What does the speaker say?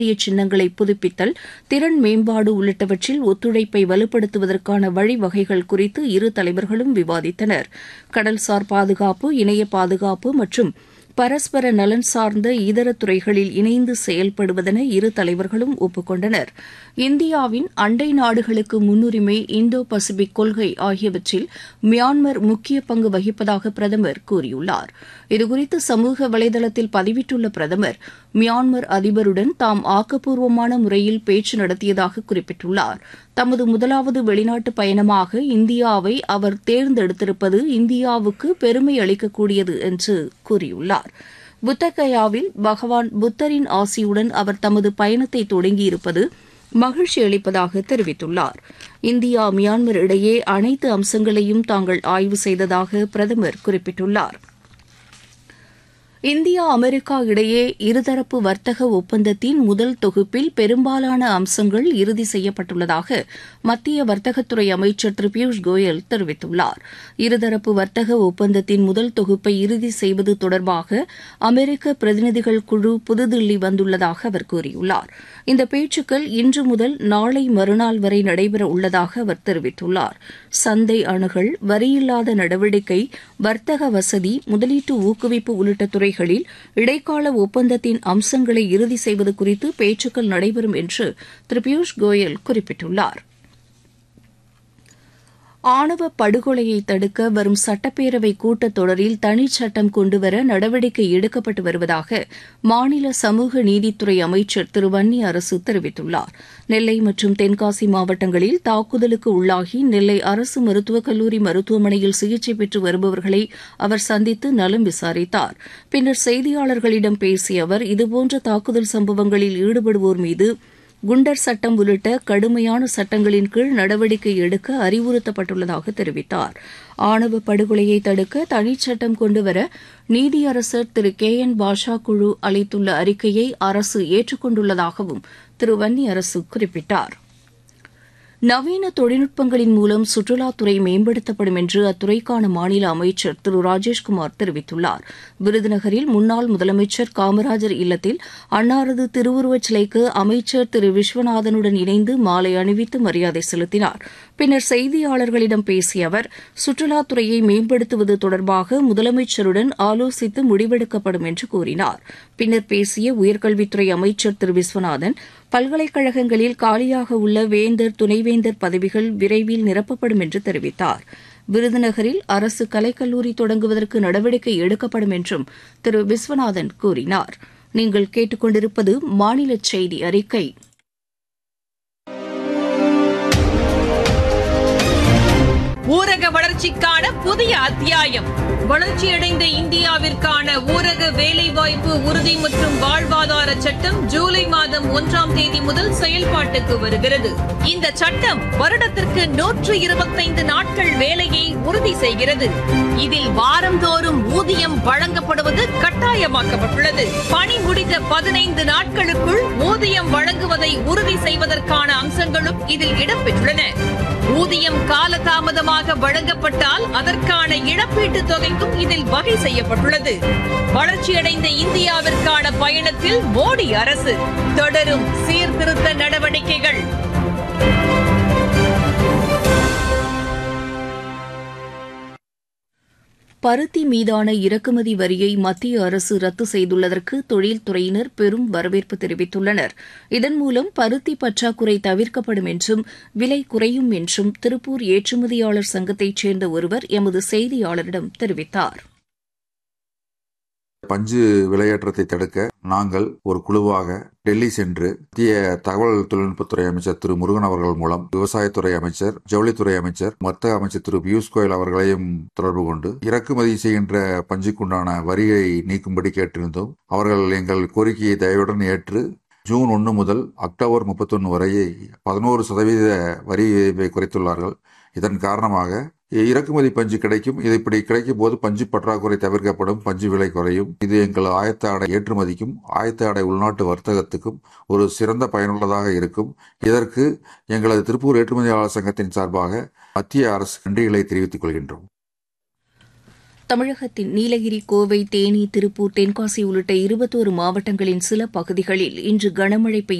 சின்னங்களை புதுப்பித்தல், திறன் மேம்பாடு உள்ளிட்டவற்றில் ஒத்துழைப்பை வலுப்படுத்துவதற்கான வழிவகைகள் குறித்து இரு தலைவர்களும் விவாதித்தனர். கடல்சார் பாதுகாப்பு, இணைய பாதுகாப்பு மற்றும் பரஸ்பர நலன் சார்ந்த இதர துறைகளில் இணைந்து செயல்படுவதென இரு தலைவர்களும் ஒப்புக்கொண்டனர். இந்தியாவின் அண்டை நாடுகளுக்கு முன்னுரிமை, இந்தோ பசிபிக் கொள்கை ஆகியவற்றில் மியான்மர் முக்கிய பங்கு வகிப்பதாக பிரதமர் கூறியுள்ளார். இதுகுறித்து சமூக வலைதளத்தில் பதிவிட்டுள்ள பிரதமர், மியான்மர் அதிபருடன் தாம் ஆக்கப்பூர்வமான முறையில் பேச்சு நடத்தியதாக குறிப்பிட்டுள்ளார். தமது முதலாவது வெளிநாட்டு பயணமாக இந்தியாவை அவர் தேர்ந்தெடுத்திருப்பது இந்தியாவுக்கு பெருமை அளிக்கக்கூடியது என்று கூறியுள்ளார். புத்தகயாவில் பகவான் புத்தரின் ஆசியுடன் அவர் தமது பயணத்தை தொடங்கியிருப்பது மகிழ்ச்சி அளிப்பதாக தெரிவித்துள்ளார். இந்தியா மியான்மர் இடையே அனைத்து அம்சங்களையும் தாங்கள் ஆய்வு செய்ததாக பிரதமர் குறிப்பிட்டுள்ளார். இந்தியா அமெரிக்கா இடையே இருதரப்பு வர்த்தக ஒப்பந்தத்தின் முதல் தொகுப்பில் பெரும்பாலான அம்சங்கள் இறுதி செய்யப்பட்டுள்ளதாக மத்திய வர்த்தகத்துறை அமைச்சர் திரு பியூஷ் கோயல் தெரிவித்துள்ளார். இருதரப்பு வர்த்தக ஒப்பந்தத்தின் முதல் தொகுப்பை இறுதி செய்வது தொடர்பாக அமெரிக்க பிரதிநிதிகள் குழு புதுதில்லி வந்துள்ளதாக அவர் கூறியுள்ளார். இந்த பேச்சுக்கள் இன்று முதல் நாளை மறுநாள் வரை நடைபெற உள்ளதாக அவர் தெரிவித்துள்ளார். சந்தை அணுகல், வரியில்லாத நடவடிக்கை, வர்த்தக வசதி, முதலீட்டு ஊக்குவிப்பு உள்ளிட்ட துறைகளில் இடைக்கால ஒப்பந்தத்தின் அம்சங்களை இறுதி செய்வது குறித்து பேச்சுக்கள் நடைபெறும் என்று திரு பியூஷ் கோயல் குறிப்பிட்டுள்ளார். ஆணவ படுகொலையை தடுக்க வரும் சட்டப்பேரவை கூட்டத்தொடரில் தனிச்சட்டம் கொண்டுவர நடவடிக்கை எடுக்கப்பட்டு வருவதாக மாநில சமூக நீதித்துறை அமைச்சர் திரு வன்னி அரசு தெரிவித்துள்ளார். நெல்லை மற்றும் தென்காசி மாவட்டங்களில் தாக்குதலுக்கு உள்ளாகி நெல்லை அரசு மருத்துவக் கல்லூரி மருத்துவமனையில் சிகிச்சை பெற்று வருபவர்களை அவர் சந்தித்து நலம் விசாரித்தார். பின்னர் செய்தியாளர்களிடம் பேசிய அவர், இதுபோன்ற தாக்குதல் சம்பவங்களில் ஈடுபடுவோர் மீது குண்டர் சட்டம் உள்ளிட்ட கடுமையான சட்டங்களின் கீழ் நடவடிக்கை எடுக்க அறிவுறுத்தப்பட்டுள்ளதாக தெரிவித்தார். ஆணவ படுகொலையை தடுக்க தனிச்சட்டம் கொண்டுவர நீதியரசர் திரு கே என் பாஷா குழு அளித்துள்ள அறிக்கையை அரசு ஏற்றுக்கொண்டுள்ளதாகவும் திரு வன்னி அரசு குறிப்பிட்டார். நவீன தொழில்நுட்பங்களின் மூலம் சுற்றுலாத்துறை மேம்படுத்தப்படும் என்று அத்துறைக்கான மாநில அமைச்சர் திரு ராஜேஷ்குமார் தெரிவித்துள்ளார். விருதுநகரில் முன்னாள் முதலமைச்சர் காமராஜர் இல்லத்தில் அன்னாரது திருவுருவச் சிலைக்கு அமைச்சர் திரு விஸ்வநாதனுடன் இணைந்து மாலை அணிவித்து மரியாதை செலுத்தினார். பின்னர் செய்தியாளர்களிடம் பேசிய அவர், சுற்றுலாத்துறையை மேம்படுத்துவது தொடர்பாக முதலமைச்சருடன் ஆலோசித்து முடிவெடுக்கப்படும் என்று கூறினார். பின்னர் பேசிய உயர்கல்வித்துறை அமைச்சர் திரு விஸ்வநாதன், பல்கலைக்கழகங்களில் காலியாக உள்ள வேந்தர், துணைவேந்தர் பதவிகள் விரைவில் நிரப்பப்படும் என்று தெரிவித்தார். விருதுநகரில் அரசு கலைக்கல்லூரி தொடங்குவதற்கு நடவடிக்கை எடுக்கப்படும் என்றும் திரு விஸ்வநாதன் கூறினார். நீங்கள் கேட்டுக்கொண்டிருப்பது மாநில செய்தி அறிக்கை. ஊரக வளர்ச்சிக்கான புதிய அத்தியாயம். வளர்ச்சியடைந்த இந்தியாவிற்கான ஊரக வேலைவாய்ப்பு உறுதி மற்றும் வாழ்வாதார சட்டம் ஜூலை மாதம் 1ஆம் தேதி முதல் செயல்பாட்டுக்கு வருகிறது. இந்த சட்டம் வருடத்திற்கு 125 நாட்கள் வேலையை உறுதி செய்கிறது. இதில் வாரந்தோறும் ஊதியம் வழங்கப்படுவது கட்டாயமாக்கப்பட்டுள்ளது. பணி முடிந்த 15 நாட்களுக்குள் ஊதியம் வழங்குவதை உறுதி செய்வதற்கான அம்சங்களும் இதில் இடம்பெற்றுள்ளன. ஊதியம் காலதாமதமாக வழங்கப்பட்டால் அதற்கான இழப்பீட்டுத் தொகைக்கும் இதில் வகை செய்யப்பட்டுள்ளது. வளர்ச்சியடைந்த இந்தியாவிற்கான பயணத்தில் மோடி அரசு தொடரும் சீர்திருத்த நடவடிக்கைகள். பருத்தி மீதான இறக்குமதி வரியை மத்திய அரசு ரத்து செய்துள்ளதற்கு தொழில்துறையினர் பெரும் வரவேற்பு தெரிவித்துள்ளனர். இதன் மூலம் பருத்தி பற்றாக்குறை தவிர்க்கப்படும் என்றும் விலை குறையும் என்றும் திருப்பூர் ஏற்றுமதியாளர் சங்கத்தைச் சேர்ந்த ஒருவர் எமது செய்தியாளரிடம் தெரிவித்தார். பஞ்சு விலையேற்றத்தை தடுக்க நாங்கள் ஒரு குழுவாக டெல்லி சென்று மத்திய தகவல் தொழில்நுட்பத்துறை அமைச்சர் திரு முருகன் அவர்கள் மூலம் விவசாயத்துறை அமைச்சர், ஜவுளித்துறை அமைச்சர், வர்த்தக அமைச்சர் திரு பியூஷ் கோயல் அவர்களையும் தொடர்பு கொண்டு இறக்குமதி செய்கின்ற பஞ்சுக்குண்டான வரியை நீக்கும்படி கேட்டிருந்தோம். அவர்கள் எங்கள் கோரிக்கையை தயவுடன் ஏற்று ஜூன் 1 முதல் அக்டோபர் 31 வரை 11% வரி விகிதத்தை குறைத்துள்ளார்கள். இதன் காரணமாக இறக்குமதி பஞ்சு கிடைக்கும். இது இப்படி கிடைக்கும் போது பஞ்சு பற்றாக்குறை தவிர்க்கப்படும், பஞ்சு விலை குறையும். இது எங்கள் ஆயத்த ஆடை ஏற்றுமதிக்கும் ஆயத்த ஆடை உள்நாட்டு வர்த்தகத்துக்கும் ஒரு சிறந்த பயனுள்ளதாக இருக்கும். இதற்கு எங்களது திருப்பூர் ஏற்றுமதியாளர் சங்கத்தின் சார்பாக மத்திய அரசு நன்றிகளை தெரிவித்துக் கொள்கின்றோம். தமிழகத்தின் நீலகிரி, கோவை, தேனி, திருப்பூர், தென்காசி உள்ளிட்ட 21 மாவட்டங்களின் சில பகுதிகளில் இன்று கனமழை பெய்ய